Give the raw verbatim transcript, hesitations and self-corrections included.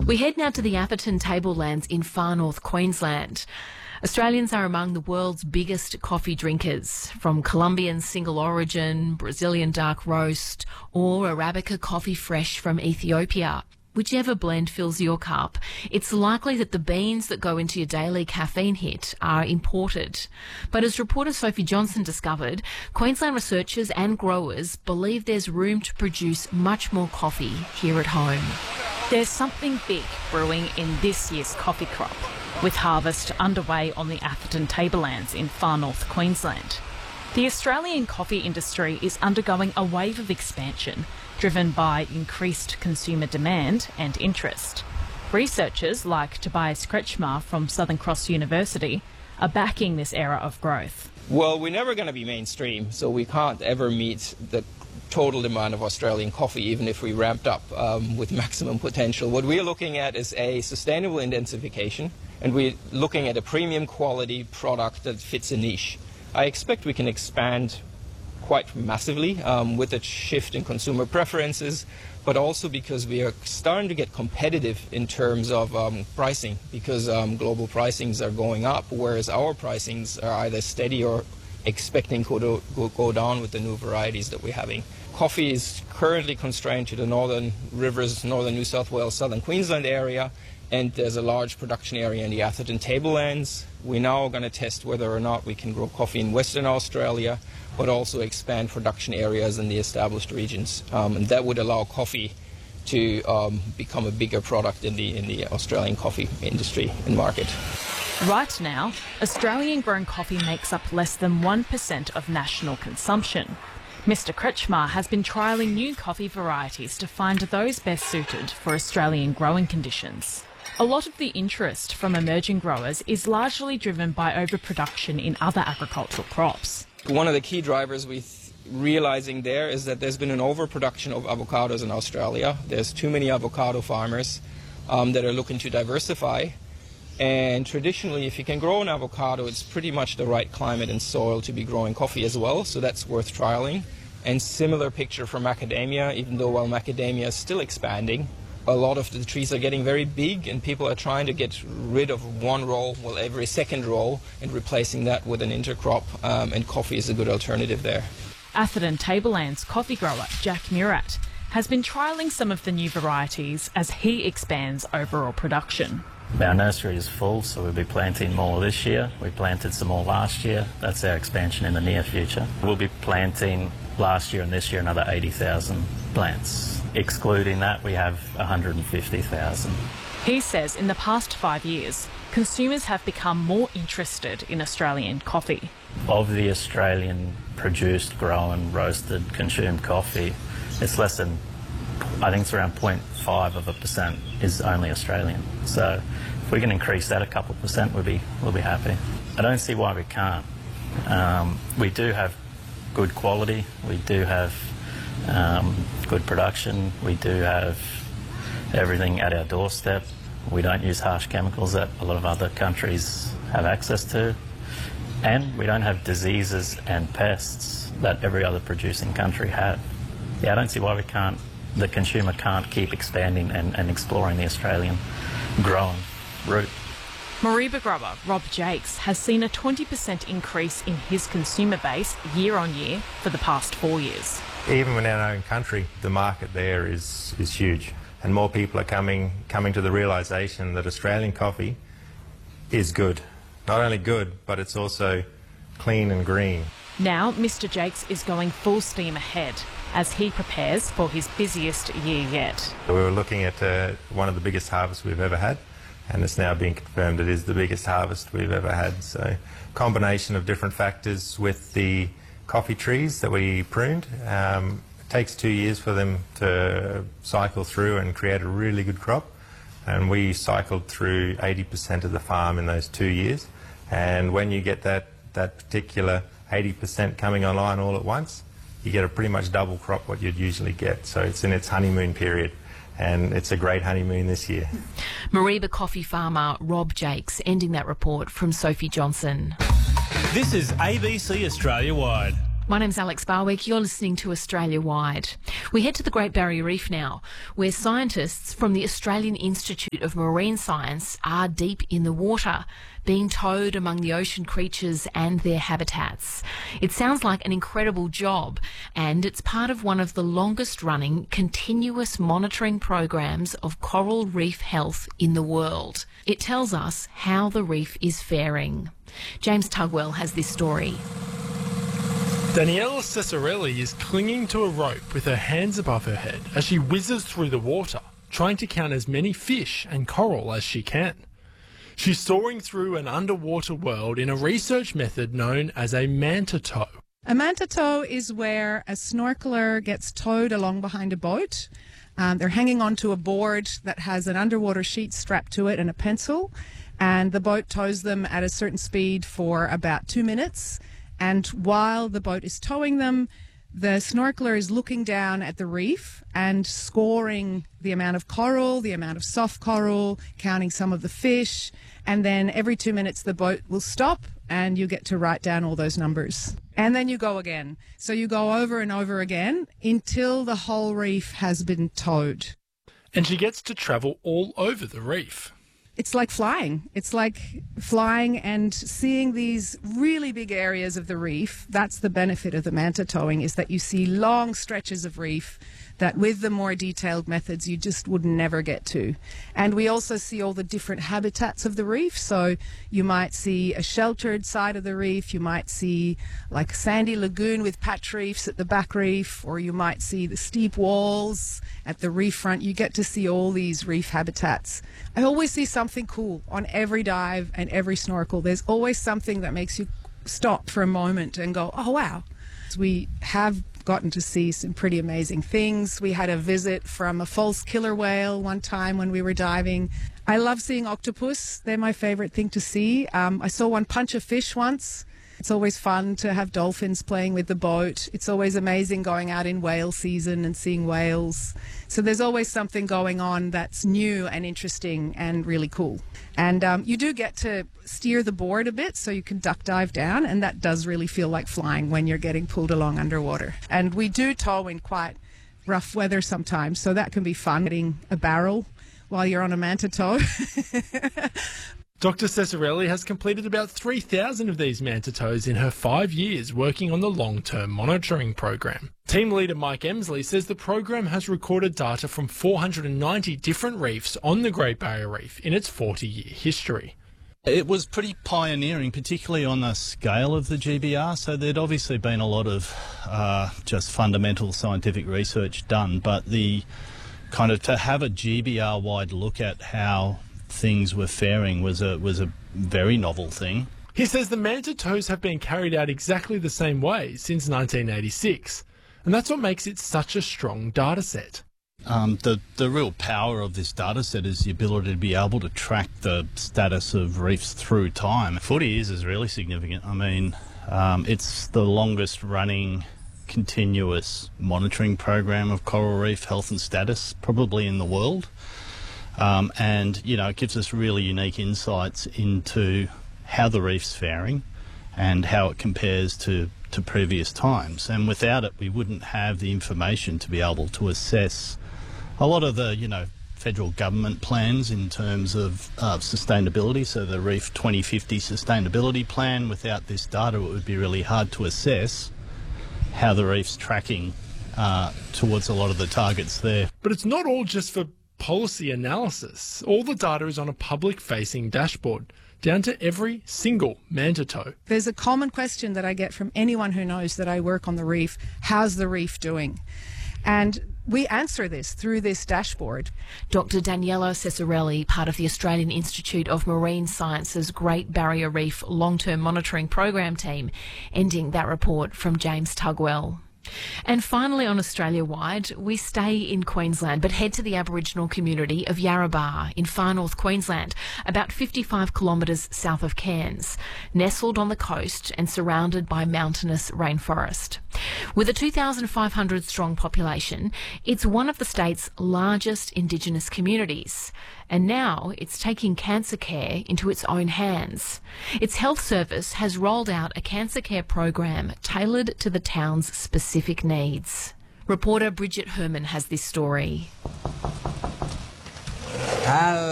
We head now to the Atherton Tablelands in far north Queensland. Australians are among the world's biggest coffee drinkers, from Colombian single origin, Brazilian dark roast, or Arabica coffee fresh from Ethiopia. Whichever blend fills your cup, it's likely that the beans that go into your daily caffeine hit are imported. But as reporter Sophie Johnson discovered, Queensland researchers and growers believe there's room to produce much more coffee here at home. There's something big brewing in this year's coffee crop, with harvest underway on the Atherton Tablelands in far north Queensland. The Australian coffee industry is undergoing a wave of expansion, driven by increased consumer demand and interest. Researchers like Tobias Kretschmar from Southern Cross University are backing this era of growth. Well, we're never going to be mainstream, so we can't ever meet the total demand of Australian coffee, even if we ramped up um, with maximum potential. What we're looking at is a sustainable intensification, and we're looking at a premium quality product that fits a niche. I expect we can expand quite massively um, with a shift in consumer preferences, but also because we are starting to get competitive in terms of um, pricing, because um, global pricings are going up, whereas our pricings are either steady or expecting to go, go down with the new varieties that we're having. Coffee is currently constrained to the Northern Rivers, Northern New South Wales, Southern Queensland area, and there's a large production area in the Atherton Tablelands. We're now going to test whether or not we can grow coffee in Western Australia, but also expand production areas in the established regions. Um, and that would allow coffee to um, become a bigger product in the, in the Australian coffee industry and market. Right now, Australian-grown coffee makes up less than one percent of national consumption. Mister Kretschmar has been trialling new coffee varieties to find those best suited for Australian growing conditions. A lot of the interest from emerging growers is largely driven by overproduction in other agricultural crops. One of the key drivers we're realising there is that there's been an overproduction of avocados in Australia. There's too many avocado farmers um, that are looking to diversify. And traditionally, if you can grow an avocado, it's pretty much the right climate and soil to be growing coffee as well, so that's worth trialling. And similar picture for macadamia, even though while macadamia is still expanding, a lot of the trees are getting very big and people are trying to get rid of one row, well, every second row, and replacing that with an intercrop, um, and coffee is a good alternative there. Atherton Tablelands coffee grower Jack Murat has been trialling some of the new varieties as he expands overall production. Our nursery is full, so we'll be planting more this year. We planted some more last year. That's our expansion in the near future. We'll be planting last year and this year another eighty thousand plants. Excluding that, we have one hundred fifty thousand. He says in the past five years, consumers have become more interested in Australian coffee. Of the Australian produced, grown, roasted, consumed coffee, it's less than, I think it's around zero point five of a percent is only Australian. So if we can increase that a couple of percent, we'll be, we'll be happy. I don't see why we can't. Um, we do have good quality, we do have um, good production, we do have everything at our doorstep. We don't use harsh chemicals that a lot of other countries have access to. And we don't have diseases and pests that every other producing country have. Yeah, I don't see why we can't, the consumer can't keep expanding and, and exploring the Australian growing route. Mareeba grower Rob Jakes has seen a twenty percent increase in his consumer base year on year for the past four years. Even within our own country, the market there is, is huge. And more people are coming, coming to the realisation that Australian coffee is good. Not only good, but it's also clean and green. Now, Mister Jakes is going full steam ahead as he prepares for his busiest year yet. We were looking at uh, one of the biggest harvests we've ever had, and it's now being confirmed it is the biggest harvest we've ever had. So, combination of different factors with the coffee trees that we pruned. Um, it takes two years for them to cycle through and create a really good crop, and we cycled through eighty percent of the farm in those two years. And when you get that, that particular eighty percent coming online all at once, you get a pretty much double crop what you'd usually get. So it's in its honeymoon period, and it's a great honeymoon this year. Mareeba coffee farmer Rob Jakes ending that report from Sophie Johnson. This is A B C Australia Wide. My name's Alex Barwick. You're listening to Australia Wide. We head to the Great Barrier Reef now, where scientists from the Australian Institute of Marine Science are deep in the water, being towed among the ocean creatures and their habitats. It sounds like an incredible job, and it's part of one of the longest-running continuous monitoring programs of coral reef health in the world. It tells us how the reef is faring. James Tugwell has this story. Daniela Cesarelli is clinging to a rope with her hands above her head as she whizzes through the water, trying to count as many fish and coral as she can. She's soaring through an underwater world in a research method known as a manta tow. A manta tow is where a snorkeler gets towed along behind a boat. Um, they're hanging onto a board that has an underwater sheet strapped to it and a pencil, and the boat tows them at a certain speed for about two minutes. And while the boat is towing them, the snorkeler is looking down at the reef and scoring the amount of coral, the amount of soft coral, counting some of the fish, and then every two minutes the boat will stop and you get to write down all those numbers. And then you go again. So you go over and over again until the whole reef has been towed. And she gets to travel all over the reef. It's like flying. It's like flying and seeing these really big areas of the reef. That's the benefit of the manta towing, is that you see long stretches of reef that with the more detailed methods you just would never get to. And we also see all the different habitats of the reef. So you might see a sheltered side of the reef, you might see like a sandy lagoon with patch reefs at the back reef, or you might see the steep walls at the reef front. You get to see all these reef habitats. I always see something cool on every dive and every snorkel. There's always something that makes you stop for a moment and go, oh wow. We have gotten to see some pretty amazing things. We had a visit from a false killer whale one time when we were diving. I love seeing octopus. They're my favorite thing to see. Um, I saw one punch a fish once. It's always fun to have dolphins playing with the boat. It's always amazing going out in whale season and seeing whales. So there's always something going on that's new and interesting and really cool. And um, you do get to steer the board a bit so you can duck dive down, and that does really feel like flying when you're getting pulled along underwater. And we do tow in quite rough weather sometimes, so that can be fun, getting a barrel while you're on a manta tow. Doctor Cesarelli has completed about three thousand of these manta tows in her five years working on the long-term monitoring program. Team leader Mike Emsley says the program has recorded data from four hundred ninety different reefs on the Great Barrier Reef in its forty-year history. It was pretty pioneering, particularly on the scale of the G B R, so there'd obviously been a lot of uh, just fundamental scientific research done, but the kind of to have a G B R-wide look at how things were faring was a was a very novel thing. He says the manta tows have been carried out exactly the same way since nineteen eighty-six, and that's what makes it such a strong data set. Um, the, the real power of this data set is the ability to be able to track the status of reefs through time. forty years is really significant. I mean, um, it's the longest running continuous monitoring program of coral reef health and status probably in the world. Um, and, you know, it gives us really unique insights into how the reef's faring and how it compares to, to previous times. And without it, we wouldn't have the information to be able to assess a lot of the, you know, federal government plans in terms of uh, sustainability. So the Reef twenty fifty Sustainability Plan, without this data, it would be really hard to assess how the reef's tracking uh, towards a lot of the targets there. But it's not all just for policy analysis. All the data is on a public-facing dashboard, down to every single manta tow. There's a common question that I get from anyone who knows that I work on the reef: how's the reef doing? And we answer this through this dashboard. Doctor Daniela Cesarelli, part of the Australian Institute of Marine Science's Great Barrier Reef long-term monitoring program team, ending that report from James Tugwell. And finally, on Australia Wide, we stay in Queensland but head to the Aboriginal community of Yarrabah in far north Queensland, about fifty-five kilometres south of Cairns, nestled on the coast and surrounded by mountainous rainforest. With a two thousand five hundred strong population, it's one of the state's largest Indigenous communities. And now it's taking cancer care into its own hands. Its health service has rolled out a cancer care program tailored to the town's specific needs. Reporter Bridget Herman has this story. Hello.